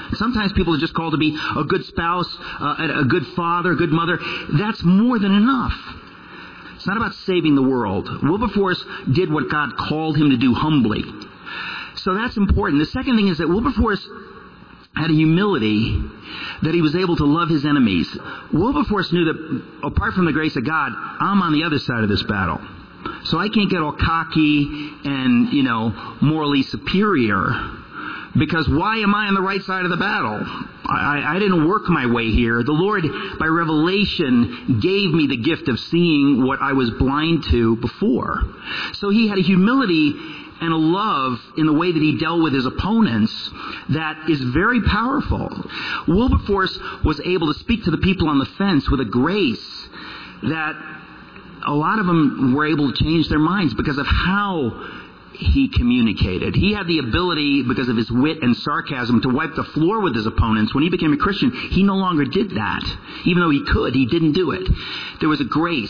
Sometimes people are just called to be a good spouse, a good father, a good mother. That's more than enough. It's not about saving the world. Wilberforce did what God called him to do humbly. So that's important. The second thing is that Wilberforce had a humility that he was able to love his enemies. Wilberforce knew that apart from the grace of God, I'm on the other side of this battle. So I can't get all cocky and, morally superior. Because why am I on the right side of the battle? I didn't work my way here. The Lord, by revelation, gave me the gift of seeing what I was blind to before. So he had a humility and a love in the way that he dealt with his opponents that is very powerful. Wilberforce was able to speak to the people on the fence with a grace that a lot of them were able to change their minds because of how he communicated. He had the ability, because of his wit and sarcasm, to wipe the floor with his opponents. When he became a Christian, he no longer did that. Even though he could, he didn't do it. There was a grace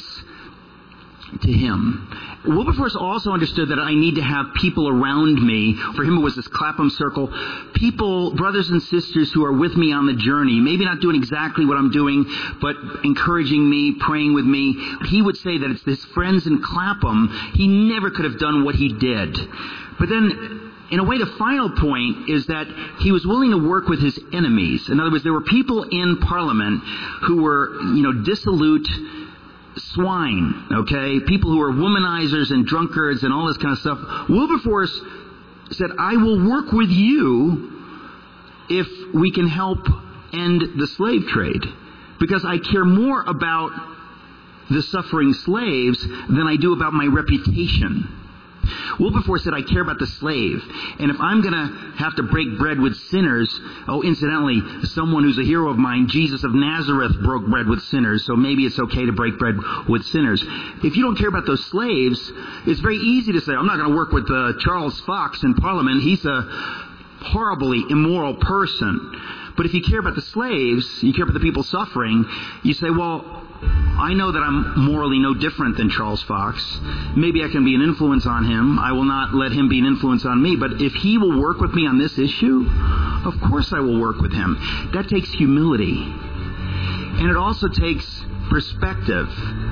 to him. Wilberforce also understood that I need to have people around me. For him, it was this Clapham circle. People, brothers and sisters who are with me on the journey. Maybe not doing exactly what I'm doing, but encouraging me, praying with me. He would say that it's his friends in Clapham. He never could have done what he did. But then, in a way, the final point is that he was willing to work with his enemies. In other words, there were people in Parliament who were, dissolute swine, okay? People who are womanizers and drunkards and all this kind of stuff. Wilberforce said, I will work with you if we can help end the slave trade, because I care more about the suffering slaves than I do about my reputation. Wilberforce said, I care about the slave. And if I'm going to have to break bread with sinners, incidentally, someone who's a hero of mine, Jesus of Nazareth, broke bread with sinners, so maybe it's okay to break bread with sinners. If you don't care about those slaves, it's very easy to say, I'm not going to work with Charles Fox in Parliament. He's a horribly immoral person. But if you care about the slaves, you care about the people suffering, you say, well, I know that I'm morally no different than Charles Fox. Maybe I can be an influence on him. I will not let him be an influence on me. But if he will work with me on this issue, of course I will work with him. That takes humility. And it also takes perspective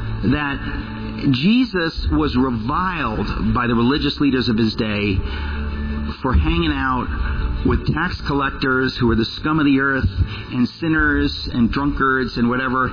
that Jesus was reviled by the religious leaders of his day for hanging out with tax collectors who were the scum of the earth and sinners and drunkards and whatever.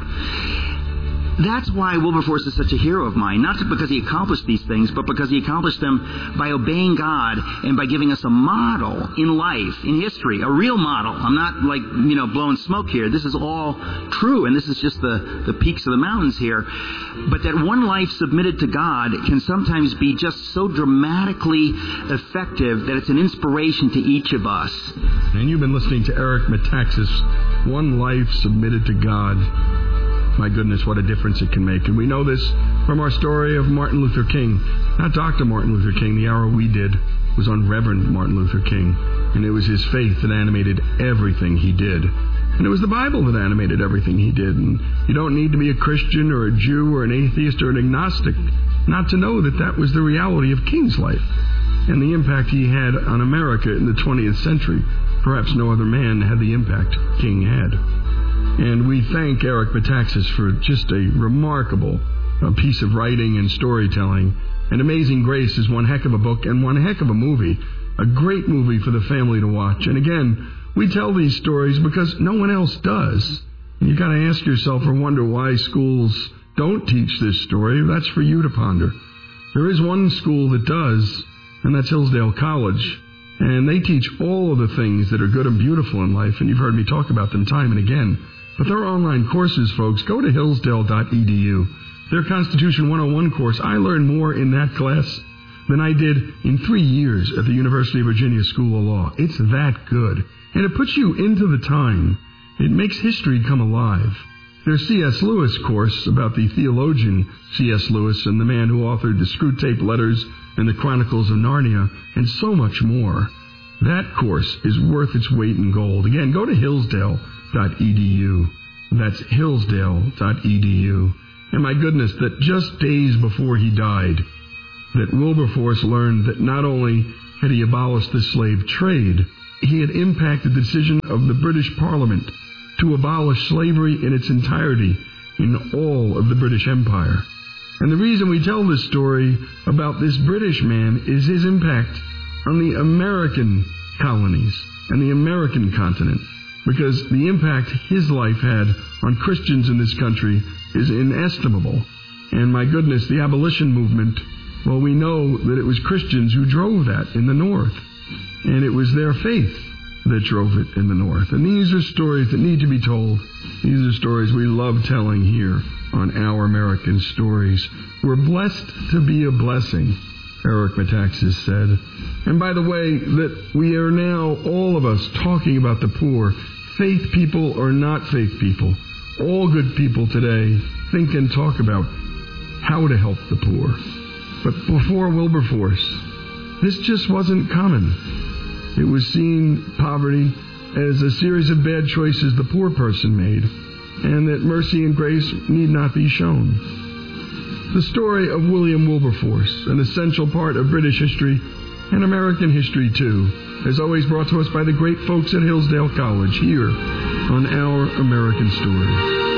That's why Wilberforce is such a hero of mine. Not because he accomplished these things, but because he accomplished them by obeying God and by giving us a model in life, in history, a real model. I'm not blowing smoke here. This is all true, and this is just the peaks of the mountains here. But that one life submitted to God can sometimes be just so dramatically effective that it's an inspiration to each of us. And you've been listening to Eric Metaxas, One Life Submitted to God. My goodness, what a difference it can make. And we know this from our story of Martin Luther King. Not Dr. Martin Luther King. The hour we did was on Reverend Martin Luther King. And it was his faith that animated everything he did. And it was the Bible that animated everything he did. And you don't need to be a Christian or a Jew or an atheist or an agnostic not to know that that was the reality of King's life and the impact he had on America in the 20th century. Perhaps no other man had the impact King had. And we thank Eric Metaxas for just a remarkable piece of writing and storytelling. And Amazing Grace is one heck of a book and one heck of a movie. A great movie for the family to watch. And again, we tell these stories because no one else does. And you've got to ask yourself or wonder why schools don't teach this story. That's for you to ponder. There is one school that does, and that's Hillsdale College. And they teach all of the things that are good and beautiful in life, and you've heard me talk about them time and again. But their online courses, folks, go to hillsdale.edu. Their Constitution 101 course, I learned more in that class than I did in 3 years at the University of Virginia School of Law. It's that good. And it puts you into the time. It makes history come alive. Their C.S. Lewis course about the theologian C.S. Lewis and the man who authored the Screwtape Letters and the Chronicles of Narnia, and so much more. That course is worth its weight in gold. Again, go to hillsdale.edu. That's hillsdale.edu. And my goodness, that just days before he died, that Wilberforce learned that not only had he abolished the slave trade, he had impacted the decision of the British Parliament to abolish slavery in its entirety in all of the British Empire. And the reason we tell this story about this British man is his impact on the American colonies and the American continent, because the impact his life had on Christians in this country is inestimable. And my goodness, the abolition movement, well, we know that it was Christians who drove that in the North. And it was their faith that drove it in the North. And these are stories that need to be told. These are stories we love telling here on Our American Stories. We're blessed to be a blessing, Eric Metaxas said. And by the way, that we are now, all of us, talking about the poor, faith people or not faith people. All good people today think and talk about how to help the poor. But before Wilberforce, this just wasn't common. It was seen, poverty, as a series of bad choices the poor person made, and that mercy and grace need not be shown. The story of William Wilberforce, an essential part of British history and American history too, is always brought to us by the great folks at Hillsdale College here on Our American Story.